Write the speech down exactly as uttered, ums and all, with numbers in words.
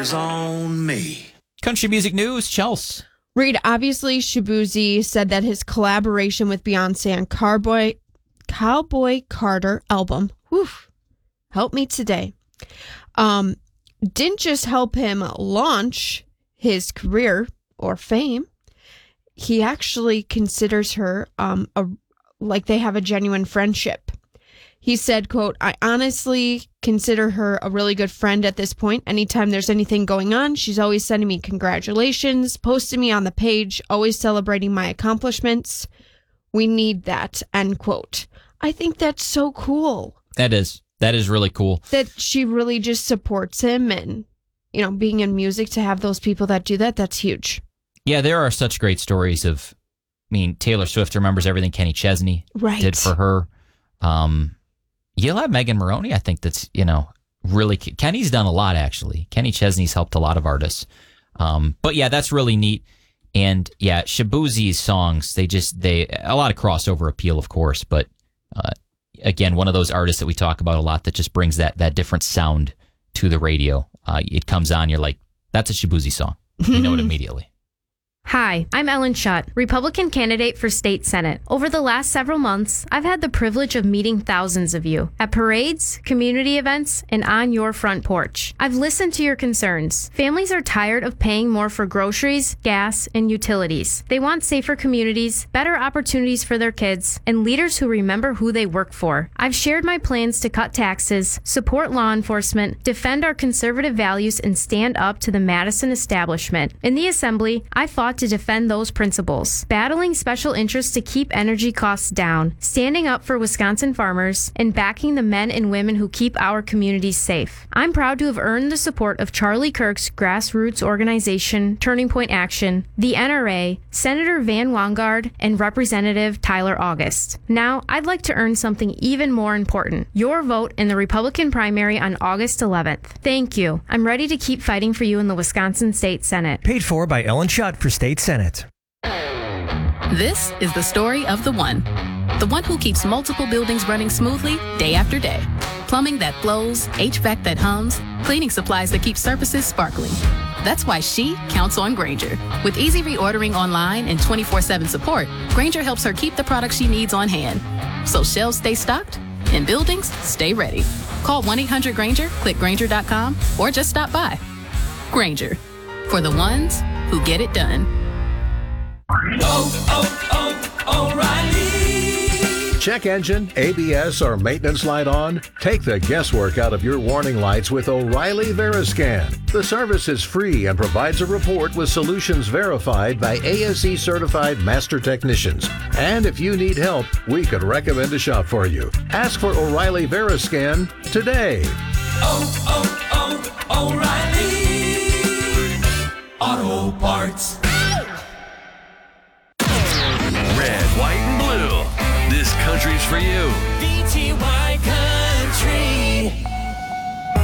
eyes on me. Country music news, Chelsea. Reed, obviously, Shabuzi said that his collaboration with Beyonce on Cowboy, Cowboy Carter album, whew, help me today, um, didn't just help him launch his career or fame. He actually considers her um, a, like they have a genuine friendship. He said, quote, I honestly consider her a really good friend at this point. Anytime there's anything going on, she's always sending me congratulations, posting me on the page, always celebrating my accomplishments. We need that, end quote. I think that's so cool. That is. That is really cool. That she really just supports him, and, you know, being in music, to have those people that do that, that's huge. Yeah, there are such great stories of, I mean, Taylor Swift remembers everything Kenny Chesney right. did for her. Um, you'll have Megan Maroney, I think that's, you know, really, Kenny's done a lot, actually. Kenny Chesney's helped a lot of artists. Um, but yeah, that's really neat. And yeah, Shabuzi's songs, they just, they, a lot of crossover appeal, of course, but uh, again, one of those artists that we talk about a lot that just brings that, that different sound to the radio. Uh, it comes on, you're like, that's a Shabuzi song. You know it immediately. Hi, I'm Ellen Schutt, Republican candidate for state senate. Over the last several months, I've had the privilege of meeting thousands of you at parades, community events, and on your front porch. I've listened to your concerns. Families are tired of paying more for groceries, gas, and utilities. They want safer communities, better opportunities for their kids, and leaders who remember who they work for. I've shared my plans to cut taxes, support law enforcement, defend our conservative values, and stand up to the Madison establishment. In the Assembly, I fought to defend those principles, battling special interests to keep energy costs down, standing up for Wisconsin farmers, and backing the men and women who keep our communities safe. I'm proud to have earned the support of Charlie Kirk's grassroots organization, Turning Point Action, the N R A, Senator Van Wangard, and Representative Tyler August. Now, I'd like to earn something even more important, your vote in the Republican primary on August eleventh. Thank you. I'm ready to keep fighting for you in the Wisconsin State Senate. Paid for by Ellen Schutt for State Senate. This is the story of the one. The one who keeps multiple buildings running smoothly day after day. Plumbing that flows, H V A C that hums, cleaning supplies that keep surfaces sparkling. That's why she counts on Grainger. With easy reordering online and twenty-four seven support, Grainger helps her keep the products she needs on hand. So shelves stay stocked and buildings stay ready. Call one eight hundred Grainger, click Grainger dot com, or just stop by. Grainger, for the ones who get it done. Oh, oh, oh, O'Reilly. Check engine, A B S, or maintenance light on? Take the guesswork out of your warning lights with O'Reilly Veriscan. The service is free and provides a report with solutions verified by A S E certified master technicians. And if you need help, we could recommend a shop for you. Ask for O'Reilly Veriscan today. Oh, oh, oh, O'Reilly Auto Parts. Red, white, and blue. This country's for you. V T Y Country.